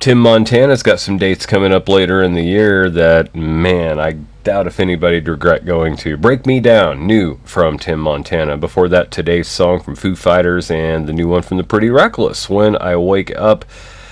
Tim Montana's got some dates coming up later in the year that, man, I doubt if anybody'd regret going to. Break Me Down, new from Tim Montana. Before that, Today's Song from Foo Fighters, and the new one from the Pretty Reckless, When I Wake Up.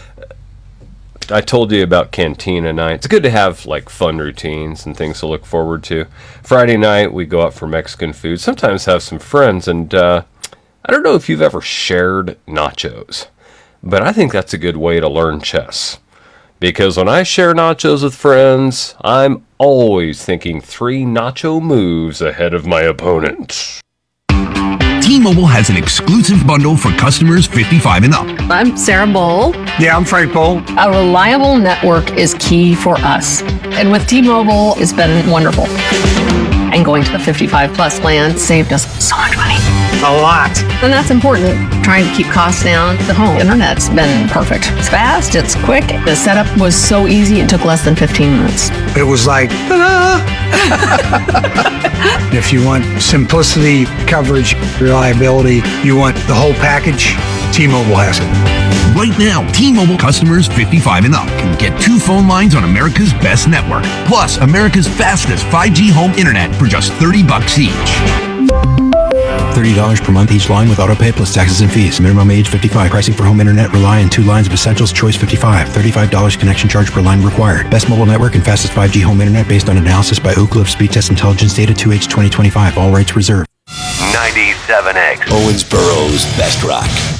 I told you about Cantina night. It's good to have like fun routines and things to look forward to. Friday night, we go out for Mexican food. Sometimes have some friends, and I don't know if you've ever shared nachos, but I think that's a good way to learn chess. Because when I share nachos with friends, I'm always thinking 3 nacho moves ahead of my opponent. T-Mobile has an exclusive bundle for customers 55 and up. I'm Sarah Bowl. Yeah, I'm Frank Bowl. A reliable network is key for us. And with T-Mobile, it's been wonderful. And going to the 55 plus plan saved us so much money. A lot. And that's important. Trying to keep costs down. The home internet's been perfect. It's fast, it's quick. The setup was so easy, it took less than 15 minutes. It was like, ta-da! If you want simplicity, coverage, reliability, you want the whole package, T-Mobile has it. Right now, T-Mobile customers 55 and up can get 2 phone lines on America's best network, plus America's fastest 5G home internet for just $30 each. $30 per month each line with autopay plus taxes and fees. Minimum age 55. Pricing for home internet rely on 2 lines of Essentials Choice 55. $35 connection charge per line required. Best mobile network and fastest 5G home internet based on analysis by Ookla of Speed Test Intelligence data 2H 2025. All rights reserved. 97X. Owensboro's best rock.